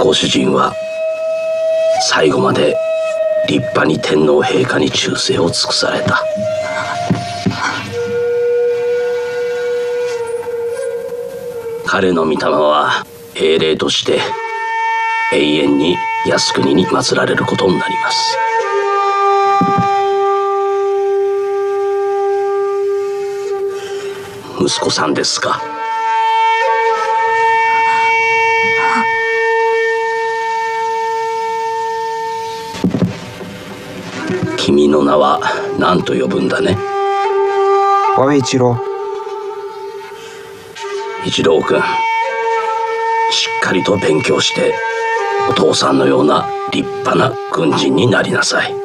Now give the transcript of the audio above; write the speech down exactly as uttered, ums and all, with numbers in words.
ご主人は最後まで立派に天皇陛下に忠誠を尽くされた。彼の御霊は英霊として永遠に靖国に祀られることになります。息子さんですか？君の名は何と呼ぶんだね？ 我为一郎。 一郎君、しっかりと勉強してお父さんのような立派な軍人になりなさい。